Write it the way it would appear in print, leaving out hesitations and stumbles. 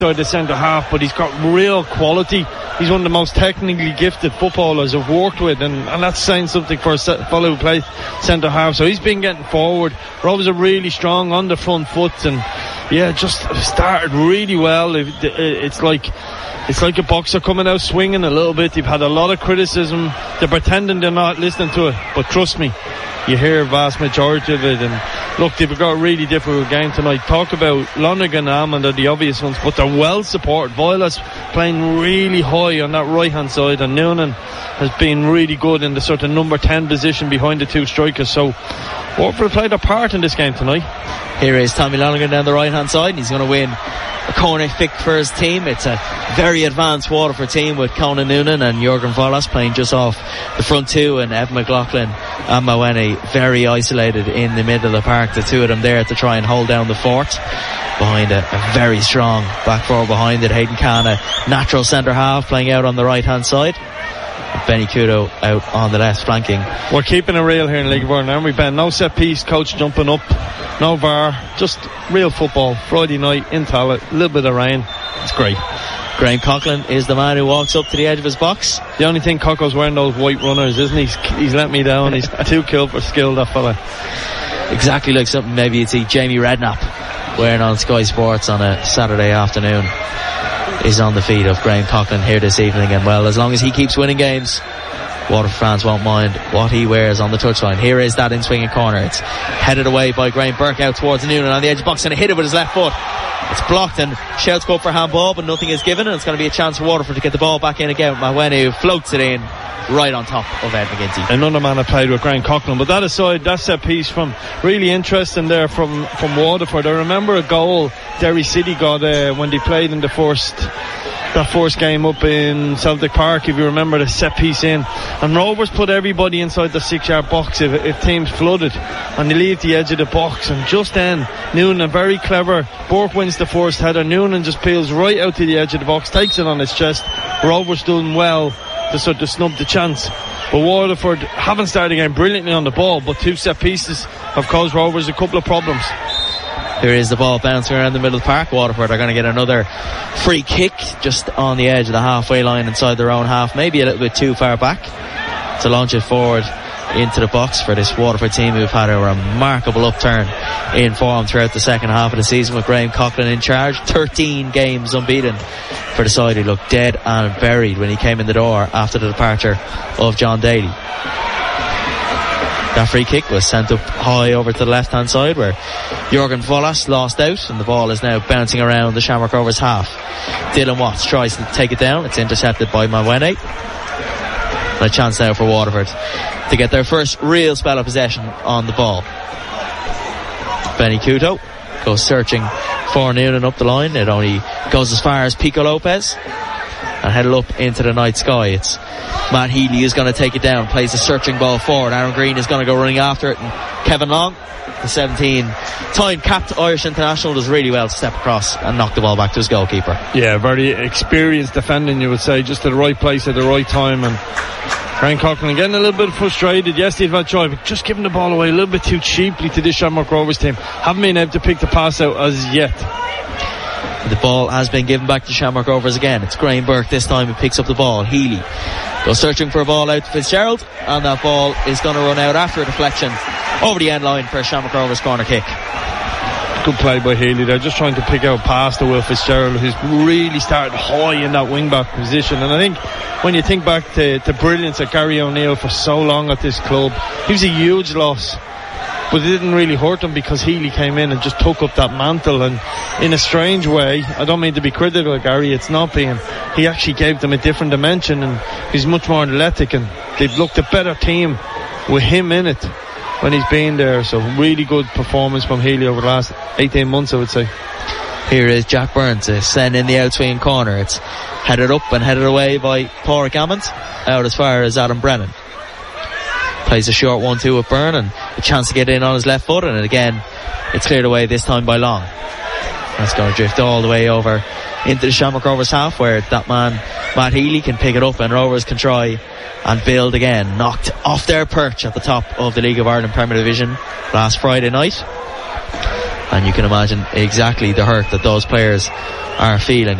the centre half, but he's got real quality. He's one of the most technically gifted footballers I've worked with, and that's saying something for a fellow who plays centre half. So he's been getting forward. Rovers are really strong on the front foot, and just started really well. It's like a boxer coming out swinging a little bit. They've had a lot of criticism. They're pretending they're not listening to it, but trust me, you hear a vast majority of it. And look, they've got a really difficult game tonight. Talk about Lonergan and Almond are the obvious ones, but they're well supported. Voila's playing really high on that right hand side, and Noonan has been really good in the sort of number 10 position behind the two strikers. So Waterford played a part in this game tonight. Here is Tommy Lonergan down the right hand side, and he's going to win a corner kick for his team. It's a very advanced Waterford team with Conan Noonan and Jurgen Voilas playing just off the front two, and Evan McLaughlin and Mawene very isolated in the middle of the park. The two of them there to try and hold down the fort behind a very strong back four behind it. Hayden Khan, a natural centre half, playing out on the right hand side. Benny Kudo out on the left flanking. We're keeping it real here in League of Ireland, aren't we, Ben? No set piece, coach jumping up, no VAR, just real football. Friday night in Tallaght, a little bit of rain. It's great. Graham Coughlin is the man who walks up to the edge of his box. The only thing, Coco's wearing those white runners, isn't he? He's let me down. He's too cool for skill, that fella. Exactly like something maybe you'd see Jamie Redknapp wearing on Sky Sports on a Saturday afternoon. Is on the feet of Graham Coughlin here this evening, and well, as long as he keeps winning games, Waterford fans won't mind what he wears on the touchline. Here is that in swinging corner. It's headed away by Graham Burke out towards Noonan on the edge of the box, and a hit it with his left foot. It's blocked, and shouts go up for handball, but nothing is given, and it's going to be a chance for Waterford to get the ball back in again. Mawene, who floats it in right on top of Ed McGinty. Another man I played with, Graham Coughlin. But that aside, that set piece from really interesting there from Waterford. I remember a goal Derry City got when they played in that first game up in Celtic Park, if you remember, the set piece in, and Rovers put everybody inside the 6-yard box if teams flooded, and they leave the edge of the box, and just then Noonan, very clever, Burke wins the first header, Noonan just peels right out to the edge of the box, takes it on his chest. Rovers doing well to sort of snub the chance, but Waterford haven't started the game brilliantly on the ball, but two set pieces have caused Rovers a couple of problems. Here is the ball bouncing around the middle of the park. Waterford are going to get another free kick just on the edge of the halfway line inside their own half, maybe a little bit too far back to launch it forward into the box for this Waterford team who've had a remarkable upturn in form throughout the second half of the season with Graham Coughlin in charge. 13 games unbeaten for the side who looked dead and buried when he came in the door after the departure of John Daly. That free kick was sent up high over to the left hand side where Jurgen Voilas lost out, and the ball is now bouncing around the Shamrock Rovers half. Dylan Watts tries to take it down. It's intercepted by Mawene. And a chance now for Waterford to get their first real spell of possession on the ball. Benny Kudo goes searching for Noonan up the line. It only goes as far as Pico Lopez and headed up into the night sky. It's Matt Healy who's going to take it down, plays a searching ball forward. Aaron Green is going to go running after it, and Kevin Long, the 17-time capped Irish international, does really well to step across and knock the ball back to his goalkeeper. Yeah, very experienced defending, you would say, just at the right place at the right time. And Graham Coughlin getting a little bit frustrated. Yes, they've had joy, but just giving the ball away a little bit too cheaply to this Shamrock Rovers team. Haven't been able to pick the pass out as yet. The ball has been given back to Shamrock Rovers again. It's Graham Burke this time who picks up the ball. Healy goes searching for a ball out to Fitzgerald, and that ball is going to run out after a deflection over the end line for a Shamrock Rovers corner kick. Good play by Healy. They're just trying to pick out pass to Will Fitzgerald, who's really started high in that wing back position. And I think when you think back to the brilliance of Gary O'Neill for so long at this club, he was a huge loss, but it didn't really hurt him because Healy came in and just took up that mantle. And in a strange way, I don't mean to be critical of Gary, it's not being, he actually gave them a different dimension, and he's much more athletic, and they've looked a better team with him in it when he's been there. So really good performance from Healy over the last 18 months, I would say. Here is Jack Byrne to send in the outswinging corner. It's headed up and headed away by Pádraig Hammond out as far as Adam Brennan. Plays a short 1-2 with Byrne and a chance to get in on his left foot, and again it's cleared away, this time by Long. That's going to drift all the way over into the Shamrock Rovers half, where that man Matt Healy can pick it up and Rovers can try and build again. Knocked off their perch at the top of the League of Ireland Premier Division last Friday night, and you can imagine exactly the hurt that those players are feeling.